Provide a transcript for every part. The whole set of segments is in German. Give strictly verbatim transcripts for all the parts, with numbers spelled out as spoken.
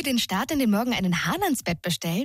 den Start in den Morgen einen Hahn ans Bett bestellen?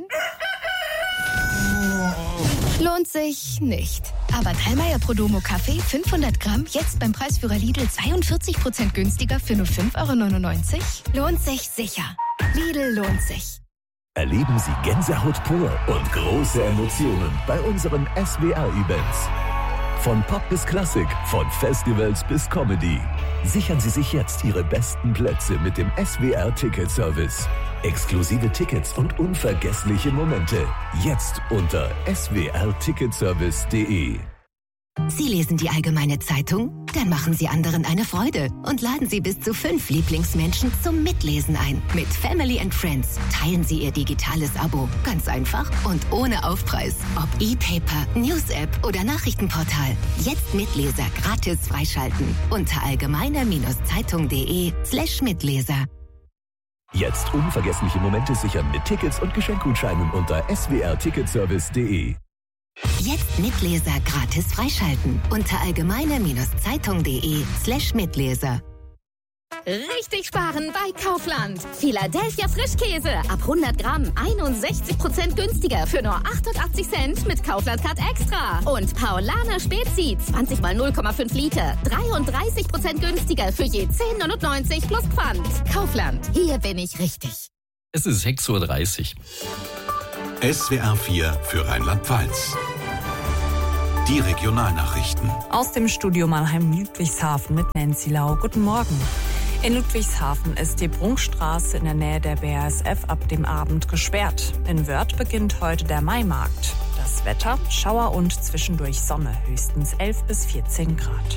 Lohnt sich nicht. Aber Thallmeier Prodomo Kaffee fünfhundert Gramm jetzt beim Preisführer Lidl zweiundvierzig Prozent günstiger für nur fünf Euro neunundneunzig? Lohnt sich sicher. Lidl lohnt sich. Erleben Sie Gänsehaut pur und große Emotionen bei unseren S W R-Events. Von Pop bis Klassik, von Festivals bis Comedy. Sichern Sie sich jetzt Ihre besten Plätze mit dem S W R-Ticket-Service. Exklusive Tickets und unvergessliche Momente. Jetzt unter s w r ticketservice punkt d e. Sie lesen die Allgemeine Zeitung? Dann machen Sie anderen eine Freude und laden Sie bis zu fünf Lieblingsmenschen zum Mitlesen ein. Mit Family and Friends teilen Sie Ihr digitales Abo. Ganz einfach und ohne Aufpreis. Ob E-Paper, News-App oder Nachrichtenportal. Jetzt Mitleser gratis freischalten. Unter allgemeine-zeitung.de slash Mitleser. Jetzt unvergessliche Momente sichern mit Tickets und Geschenkgutscheinen unter s w r ticketservice punkt d e. Jetzt Mitleser gratis freischalten unter allgemeine-zeitung.de slash Mitleser. Richtig sparen bei Kaufland. Philadelphia Frischkäse ab hundert Gramm einundsechzig Prozent günstiger für nur achtundachtzig Cent mit Kaufland Card Extra. Und Paulaner Spezi zwanzig mal null Komma fünf Liter dreiunddreißig Prozent günstiger für je zehn neunundneunzig plus Pfand. Kaufland, hier bin ich richtig. Es ist sechs Uhr dreißig. S W R vier für Rheinland-Pfalz. Die Regionalnachrichten. Aus dem Studio Mannheim-Ludwigshafen mit Nancy Lau. Guten Morgen. In Ludwigshafen ist die Prunkstraße in der Nähe der B A S F ab dem Abend gesperrt. In Wörth beginnt heute der Maimarkt. Das Wetter, Schauer und zwischendurch Sonne, höchstens elf bis vierzehn Grad.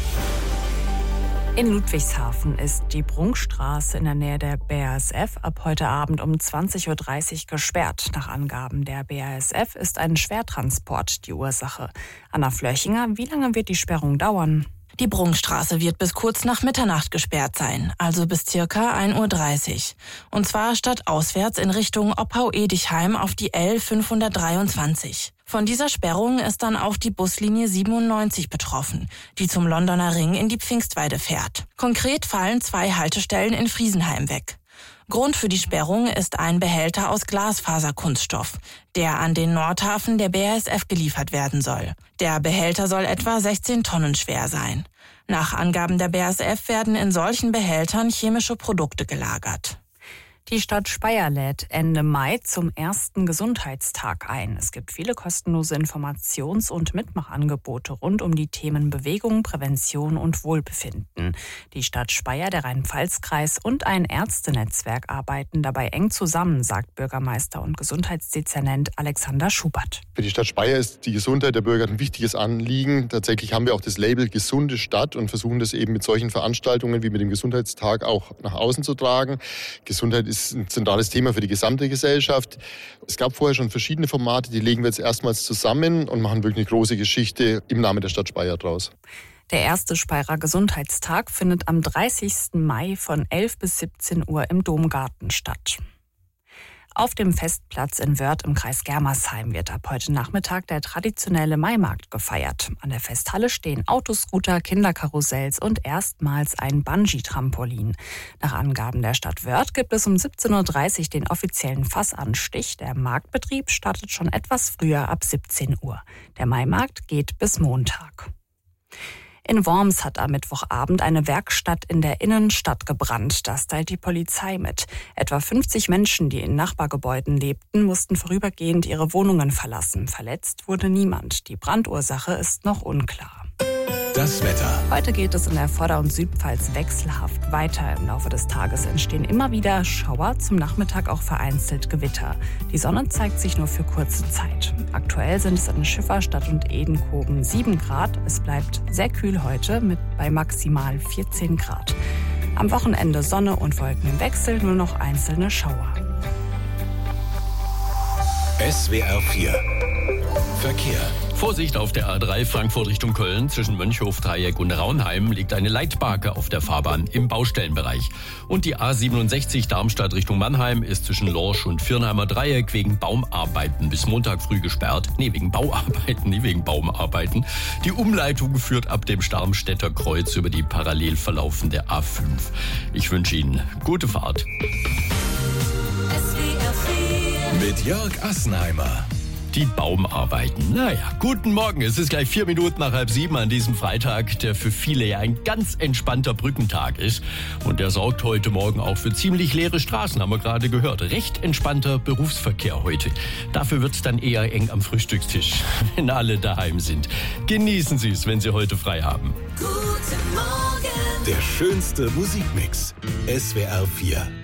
In Ludwigshafen ist die Prunkstraße in der Nähe der B A S F ab heute Abend um zwanzig Uhr dreißig gesperrt. Nach Angaben der B A S F ist ein Schwertransport die Ursache. Anna Flörchinger, wie lange wird die Sperrung dauern? Die Prunkstraße wird bis kurz nach Mitternacht gesperrt sein, also bis circa ein Uhr dreißig. Und zwar stadtauswärts in Richtung Oppau-Edichheim auf die L fünfhundertdreiundzwanzig. Von dieser Sperrung ist dann auch die Buslinie siebenundneunzig betroffen, die zum Londoner Ring in die Pfingstweide fährt. Konkret fallen zwei Haltestellen in Friesenheim weg. Grund für die Sperrung ist ein Behälter aus Glasfaserkunststoff, der an den Nordhafen der B A S F geliefert werden soll. Der Behälter soll etwa sechzehn Tonnen schwer sein. Nach Angaben der B A S F werden in solchen Behältern chemische Produkte gelagert. Die Stadt Speyer lädt Ende Mai zum ersten Gesundheitstag ein. Es gibt viele kostenlose Informations- und Mitmachangebote rund um die Themen Bewegung, Prävention und Wohlbefinden. Die Stadt Speyer, der Rhein-Pfalz-Kreis und ein Ärztenetzwerk arbeiten dabei eng zusammen, sagt Bürgermeister und Gesundheitsdezernent Alexander Schubert. Für die Stadt Speyer ist die Gesundheit der Bürger ein wichtiges Anliegen. Tatsächlich haben wir auch das Label Gesunde Stadt und versuchen das eben mit solchen Veranstaltungen wie mit dem Gesundheitstag auch nach außen zu tragen. Gesundheit ist ist ein zentrales Thema für die gesamte Gesellschaft. Es gab vorher schon verschiedene Formate, die legen wir jetzt erstmals zusammen und machen wirklich eine große Geschichte im Namen der Stadt Speyer draus. Der erste Speyerer Gesundheitstag findet am dreißigsten Mai von elf bis siebzehn Uhr im Domgarten statt. Auf dem Festplatz in Wörth im Kreis Germersheim wird ab heute Nachmittag der traditionelle Maimarkt gefeiert. An der Festhalle stehen Autoscooter, Kinderkarussells und erstmals ein Bungee-Trampolin. Nach Angaben der Stadt Wörth gibt es um siebzehn Uhr dreißig den offiziellen Fassanstich. Der Marktbetrieb startet schon etwas früher ab siebzehn Uhr. Der Maimarkt geht bis Montag. In Worms hat am Mittwochabend eine Werkstatt in der Innenstadt gebrannt. Das teilt die Polizei mit. Etwa fünfzig Menschen, die in Nachbargebäuden lebten, mussten vorübergehend ihre Wohnungen verlassen. Verletzt wurde niemand. Die Brandursache ist noch unklar. Das Wetter. Heute geht es in der Vorder- und Südpfalz wechselhaft weiter. Im Laufe des Tages entstehen immer wieder Schauer, zum Nachmittag auch vereinzelt Gewitter. Die Sonne zeigt sich nur für kurze Zeit. Aktuell sind es in Schifferstadt und Edenkoben sieben Grad. Es bleibt sehr kühl heute mit bei maximal vierzehn Grad. Am Wochenende Sonne und Wolken im Wechsel, nur noch einzelne Schauer. S W R vier Verkehr. Vorsicht auf der A drei Frankfurt Richtung Köln. Zwischen Mönchhof-Dreieck und Raunheim liegt eine Leitbarke auf der Fahrbahn im Baustellenbereich. Und die A siebenundsechzig Darmstadt Richtung Mannheim ist zwischen Lorsch und Viernheimer Dreieck wegen Baumarbeiten bis Montag früh gesperrt. Nee, wegen Bauarbeiten, nie wegen Baumarbeiten. Die Umleitung führt ab dem Starmstädter Kreuz über die parallel verlaufende A fünf. Ich wünsche Ihnen gute Fahrt. Mit Jörg Assenheimer. Die Baumarbeiten. Naja, guten Morgen. Es ist gleich vier Minuten nach halb sieben an diesem Freitag, der für viele ja ein ganz entspannter Brückentag ist. Und der sorgt heute Morgen auch für ziemlich leere Straßen, haben wir gerade gehört. Recht entspannter Berufsverkehr heute. Dafür wird es dann eher eng am Frühstückstisch, wenn alle daheim sind. Genießen Sie es, wenn Sie heute frei haben. Guten Morgen. Der schönste Musikmix. S W R vier.